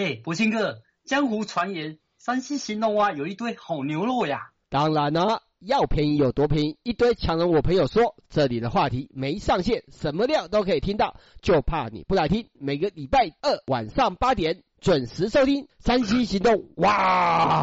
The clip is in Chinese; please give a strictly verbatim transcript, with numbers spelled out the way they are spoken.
哎，博清哥，江湖传言山西兴隆啊有一堆好牛肉呀。 当然了，要便宜有多便宜，一堆强人我朋友说，这里的话题没上限，什么料都可以听到，就怕你不来听。每个礼拜二晚上八点准时收听山西行动，哇！